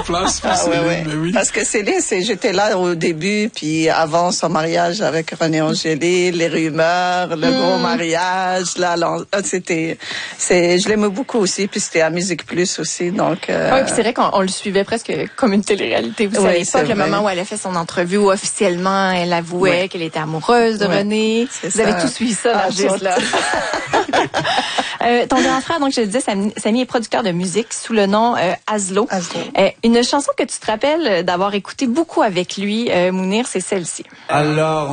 place pour Céline, mais oui. Parce que Céline, j'étais là au début, puis avant son mariage avec René Angélil, les rumeurs, le gros mariage, là, je l'aimais beaucoup aussi, puis c'était à Musique Plus aussi, donc. Oui, puis c'est vrai qu'on le suivait presque comme une télé-réalité. Vous savez pas le moment où elle a fait son entrevue où officiellement elle avouait qu'elle était amoureuse de René. Vous avez tout suivi ça, juste là. Ton grand frère, donc je le disais, Samy est producteur de musique sous le nom Aslo. Une chanson que tu te rappelles d'avoir écouté beaucoup avec lui, Mounir, c'est celle-ci. Alors